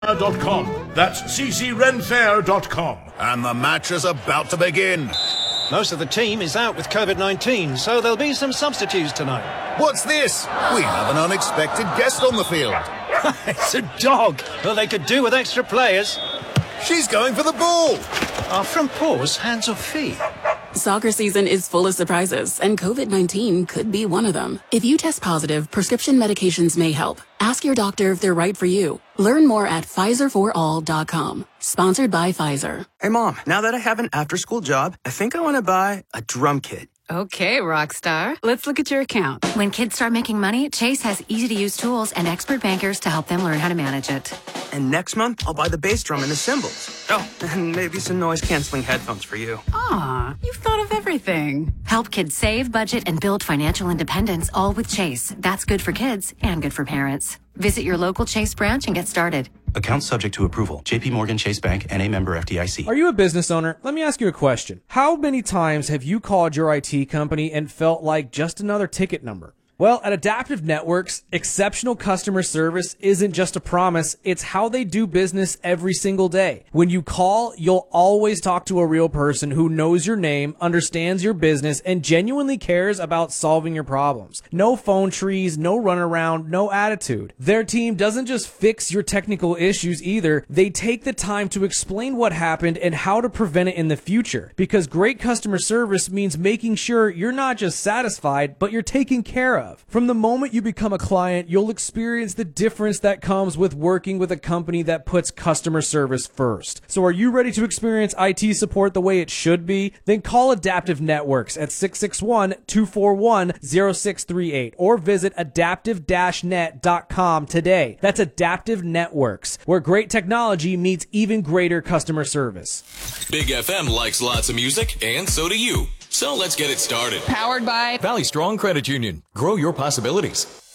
ccrenfair.com. That's ccrenfair.com. And the match is about to begin. Most of the team is out with COVID-19, so there'll be some substitutes tonight. What's this? We have an unexpected guest on the field. It's a dog. Well, they could do with extra players. She's going for the ball. Are front paws hands or feet? Soccer season is full of surprises, and COVID-19 could be one of them. If you test positive, prescription medications may help. Ask your doctor if they're right for you. Learn more at PfizerForAll.com. Sponsored by Pfizer. Hey, Mom, now that I have an after-school job, I think I want to buy a drum kit. Okay, Rockstar. Let's look at your account. When kids start making money, Chase has easy-to-use tools and expert bankers to help them learn how to manage it. And next month, I'll buy the bass drum and the cymbals. Oh, and maybe some noise-canceling headphones for you. Aw, you've thought of everything. Help kids save, budget, and build financial independence, all with Chase. That's good for kids and good for parents. Visit your local Chase branch and get started. Account subject to approval. JP Morgan Chase Bank, N.A. member FDIC. Are you a business owner? Let me ask you a question. How many times have you called your IT company and felt like just another ticket number? Well, at Adaptive Networks, exceptional customer service isn't just a promise, it's how they do business every single day. When you call, you'll always talk to a real person who knows your name, understands your business, and genuinely cares about solving your problems. No phone trees, no runaround, no attitude. Their team doesn't just fix your technical issues either, they take the time to explain what happened and how to prevent it in the future. Because great customer service means making sure you're not just satisfied, but you're taken care of. From the moment you become a client, you'll experience the difference that comes with working with a company that puts customer service first. So are you ready to experience IT support the way it should be? Then call Adaptive Networks at 661-241-0638 or visit adaptive-net.com today. That's Adaptive Networks, where great technology meets even greater customer service. Big FM likes lots of music, and so do you. So let's get it started. Powered by Valley Strong Credit Union. Grow your possibilities.